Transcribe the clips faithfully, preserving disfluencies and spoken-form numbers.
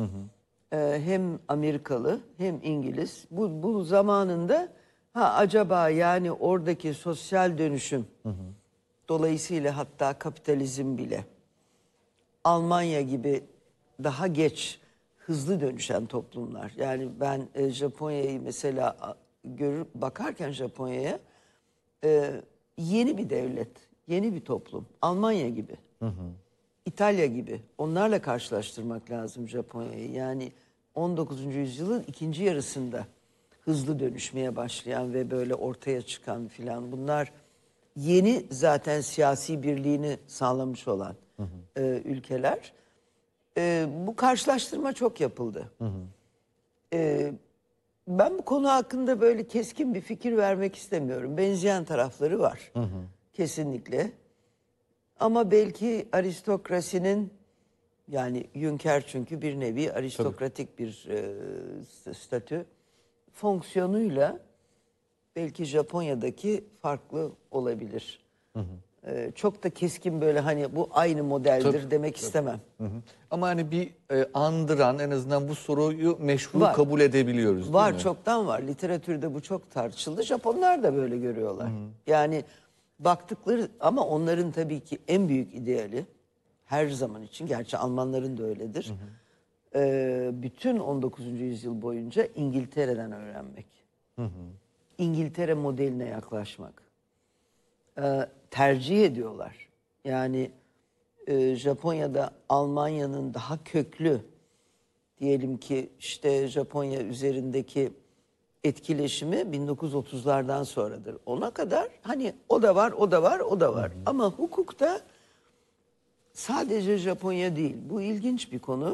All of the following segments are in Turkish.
Hı hı. Ee, hem Amerikalı hem İngiliz. Bu, bu zamanında ha acaba yani oradaki sosyal dönüşüm, hı hı, dolayısıyla hatta kapitalizm bile Almanya gibi daha geç hızlı dönüşen toplumlar. Yani ben e, Japonya'yı mesela görür bakarken Japonya'ya e, yeni bir devlet, yeni bir toplum. Almanya gibi, hı hı, İtalya gibi. Onlarla karşılaştırmak lazım Japonya'yı. Yani on dokuzuncu yüzyılın ikinci yarısında hızlı dönüşmeye başlayan ve böyle ortaya çıkan filan, bunlar yeni zaten siyasi birliğini sağlamış olan, hı hı, e, ülkeler. E, bu karşılaştırma çok yapıldı. Hı hı. E, ben bu konu hakkında böyle keskin bir fikir vermek istemiyorum. Benzeyen tarafları var. Hı hı. Kesinlikle. Ama belki aristokrasinin, yani Juncker çünkü bir nevi aristokratik Tabii. bir e, statü fonksiyonuyla belki Japonya'daki farklı olabilir. Hı hı. E, çok da keskin böyle hani bu aynı modeldir Tabii. demek Tabii. istemem. Hı hı. Ama hani bir e, andıran, en azından bu soruyu meşru var. kabul edebiliyoruz var, değil mi? Var, çoktan var. Literatürde bu çok tartışıldı. Japonlar da böyle görüyorlar. Hı hı. Yani baktıkları, ama onların tabii ki en büyük ideali her zaman için, gerçi Almanların da öyledir. Hı hı. Ee, bütün on dokuzuncu yüzyıl boyunca İngiltere'den öğrenmek. Hı hı. İngiltere modeline yaklaşmak. Ee, tercih ediyorlar. Yani e, Japonya'da Almanya'nın daha köklü, diyelim ki işte Japonya üzerindeki etkileşimi bin dokuz yüz otuzlardan sonradır. Ona kadar hani o da var, o da var, o da var. Hı hı. Ama hukukta sadece Japonya değil. Bu ilginç bir konu.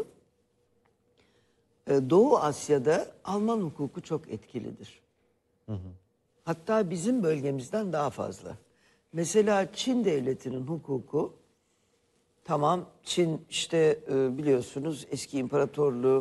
Doğu Asya'da Alman hukuku çok etkilidir. Hı hı. Hatta bizim bölgemizden daha fazla. Mesela Çin devletinin hukuku, tamam, Çin işte biliyorsunuz eski imparatorluğu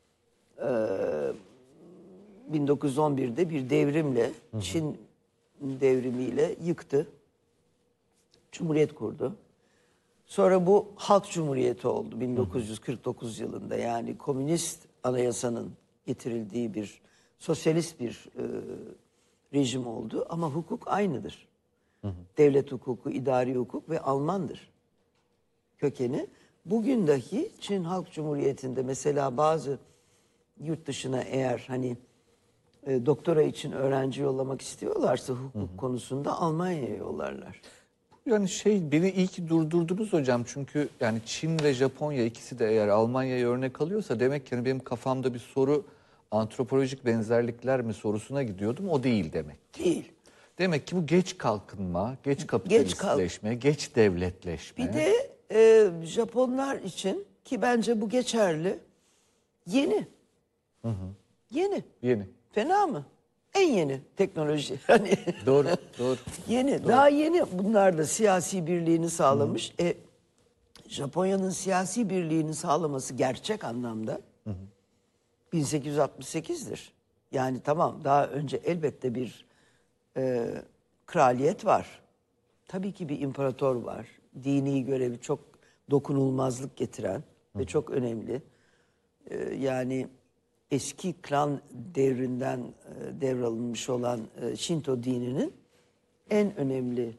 bin dokuz yüz on birde bir devrimle, hı hı, Çin devrimiyle yıktı. Cumhuriyet kurdu. Sonra bu Halk Cumhuriyeti oldu bin dokuz yüz kırk dokuz hı hı. yılında. Yani komünist anayasanın getirildiği bir sosyalist bir e, rejim oldu. Ama hukuk aynıdır. Hı hı. Devlet hukuku, idari hukuk ve Almandır kökeni. Bugün dahi Çin Halk Cumhuriyeti'nde mesela bazı yurt dışına eğer hani e, doktora için öğrenci yollamak istiyorlarsa hukuk, hı hı, konusunda Almanya'ya yollarlar. Yani şey, beni iyi ki durdurdunuz hocam, çünkü yani Çin ve Japonya ikisi de eğer Almanya'ya örnek alıyorsa demek ki hani benim kafamda bir soru, antropolojik benzerlikler mi sorusuna gidiyordum, o değil demek ki. Değil. Demek ki bu geç kalkınma, geç kapitalistleşme, geç, geç devletleşme. Bir de e, Japonlar için, ki bence bu geçerli, yeni. Hı hı. Yeni. Yeni. Fena mı? En yeni teknoloji. Hani doğru, doğru. Yeni, doğru. daha yeni bunlar da siyasi birliğini sağlamış. Hı hı. E, Japonya'nın siyasi birliğini sağlaması gerçek anlamda hı hı. bin sekiz yüz altmış sekizdir. Yani tamam, daha önce elbette bir e, kraliyet var. Tabii ki bir imparator var. Dini görevi çok dokunulmazlık getiren, hı hı, ve çok önemli. Ee, yani eski klan devrinden e, devralınmış olan e, Şinto dininin en önemli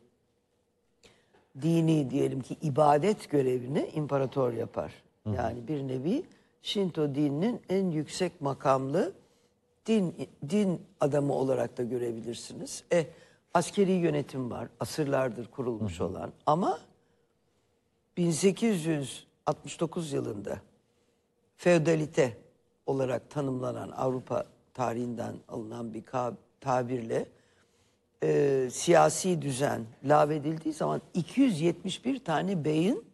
dini, diyelim ki ibadet görevini imparator yapar. Hı hı. Yani bir nevi Şinto dininin en yüksek makamlı din din adamı olarak da görebilirsiniz. E, askeri yönetim var, asırlardır kurulmuş, hı hı, olan, ama bin sekiz yüz altmış dokuz yılında feodalite olarak tanımlanan, Avrupa tarihinden alınan bir tabirle e, siyasi düzen lağvedildiği zaman iki yüz yetmiş bir tane beyin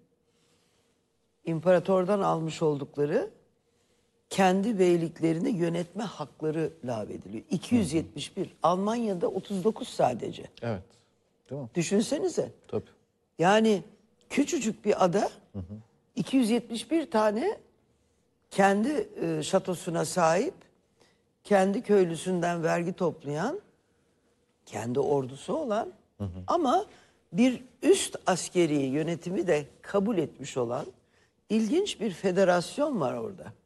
imparatordan almış oldukları kendi beyliklerini yönetme hakları lağvediliyor. iki yüz yetmiş bir. Hı hı. Almanya'da otuz dokuz sadece. Evet. Değil mi? Düşünsenize. Tabii. Yani küçücük bir ada, hı hı, iki yüz yetmiş bir tane kendi e, şatosuna sahip, kendi köylüsünden vergi toplayan, kendi ordusu olan, hı hı, ama bir üst askeri yönetimi de kabul etmiş olan ilginç bir federasyon var orada.